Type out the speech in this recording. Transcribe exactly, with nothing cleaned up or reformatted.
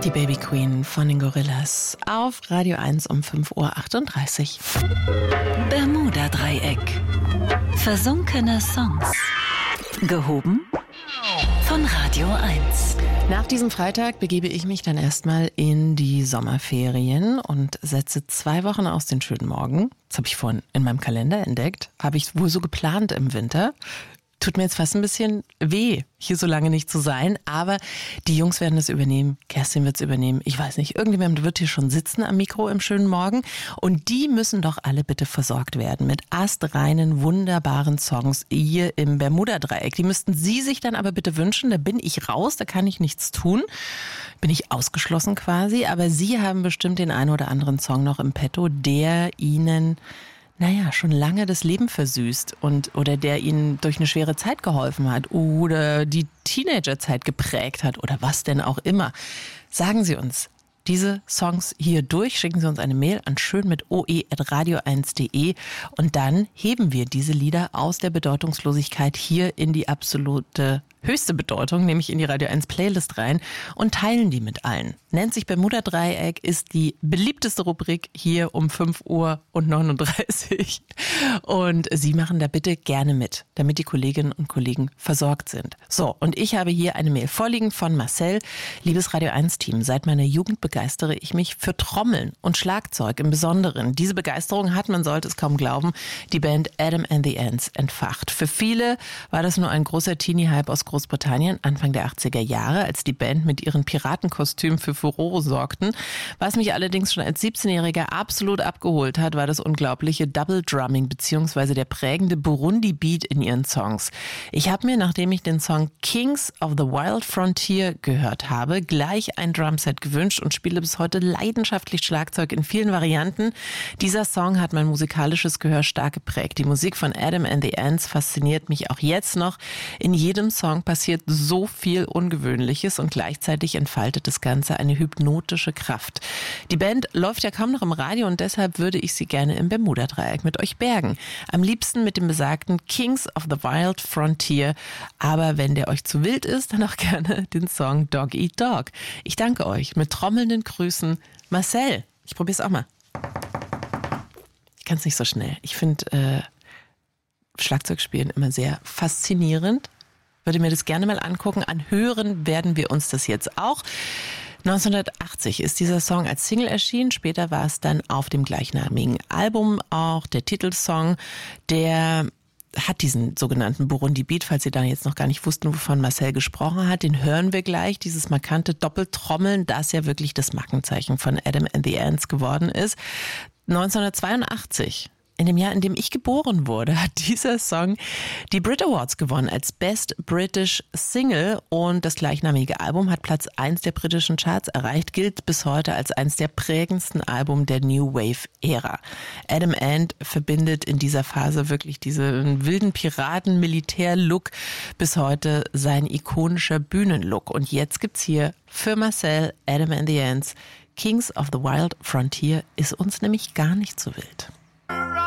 Die Baby Queen von den Gorillas auf Radio eins um fünf Uhr achtunddreißig. Bermuda-Dreieck. Versunkene Songs. Gehoben von Radio eins. Nach diesem Freitag begebe ich mich dann erstmal in die Sommerferien und setze zwei Wochen aus den schönen Morgen. Das habe ich vorhin in meinem Kalender entdeckt. Habe ich wohl so geplant im Winter. Tut mir jetzt fast ein bisschen weh, hier so lange nicht zu sein, aber die Jungs werden das übernehmen, Kerstin wird es übernehmen, ich weiß nicht, irgendjemand wird hier schon sitzen am Mikro im schönen Morgen und die müssen doch alle bitte versorgt werden mit astreinen, wunderbaren Songs hier im Bermuda-Dreieck. Die müssten Sie sich dann aber bitte wünschen, da bin ich raus, da kann ich nichts tun, bin ich ausgeschlossen quasi, aber Sie haben bestimmt den einen oder anderen Song noch im Petto, der Ihnen naja, schon lange das Leben versüßt und oder der ihnen durch eine schwere Zeit geholfen hat oder die Teenagerzeit geprägt hat oder was denn auch immer. Sagen Sie uns diese Songs hier durch, schicken Sie uns eine Mail an schön mit oe at radio eins punkt de und dann heben wir diese Lieder aus der Bedeutungslosigkeit hier in die absolute höchste Bedeutung, nämlich in die Radio eins Playlist rein und teilen die mit allen. Nennt sich Bermuda-Dreieck, ist die beliebteste Rubrik hier um fünf Uhr neununddreißig. Und Sie machen da bitte gerne mit, damit die Kolleginnen und Kollegen versorgt sind. So, und ich habe hier eine Mail vorliegen von Marcel. Liebes Radio eins Team, seit meiner Jugend begeistere ich mich für Trommeln und Schlagzeug im Besonderen. Diese Begeisterung hat, man sollte es kaum glauben, die Band Adam and the Ants entfacht. Für viele war das nur ein großer Teenie-Hype aus Großbritannien Anfang der achtziger Jahre, als die Band mit ihren Piratenkostümen für Furore sorgten. Was mich allerdings schon als siebzehnjähriger absolut abgeholt hat, war das unglaubliche Double Drumming bzw. der prägende Burundi-Beat in ihren Songs. Ich habe mir, nachdem ich den Song Kings of the Wild Frontier gehört habe, gleich ein Drumset gewünscht und spiele bis heute leidenschaftlich Schlagzeug in vielen Varianten. Dieser Song hat mein musikalisches Gehör stark geprägt. Die Musik von Adam and the Ants fasziniert mich auch jetzt noch. In jedem Song passiert so viel Ungewöhnliches und gleichzeitig entfaltet das Ganze eine hypnotische Kraft. Die Band läuft ja kaum noch im Radio und deshalb würde ich sie gerne im Bermuda-Dreieck mit euch bergen. Am liebsten mit dem besagten Kings of the Wild Frontier. Aber wenn der euch zu wild ist, dann auch gerne den Song Dog Eat Dog. Ich danke euch mit trommelnden Grüßen. Marcel, ich probiere es auch mal. Ich kann es nicht so schnell. Ich finde äh, Schlagzeugspielen immer sehr faszinierend. Würde mir das gerne mal angucken. Anhören werden wir uns das jetzt auch. neunzehnhundertachtzig ist dieser Song als Single erschienen. Später war es dann auf dem gleichnamigen Album auch der Titelsong. Der hat diesen sogenannten Burundi-Beat, falls Sie da jetzt noch gar nicht wussten, wovon Marcel gesprochen hat. Den hören wir gleich. Dieses markante Doppeltrommeln, das ja wirklich das Markenzeichen von Adam and the Ants geworden ist. neunzehnhundertzweiundachtzig. In dem Jahr, in dem ich geboren wurde, hat dieser Song die Brit Awards gewonnen als Best British Single und das gleichnamige Album hat Platz eins der britischen Charts erreicht, gilt bis heute als eines der prägendsten Alben der New Wave Ära. Adam Ant verbindet in dieser Phase wirklich diesen wilden Piraten-Militär-Look bis heute sein ikonischer Bühnenlook. Und jetzt gibt's hier für Marcel Adam and the Ants Kings of the Wild Frontier, ist uns nämlich gar nicht so wild.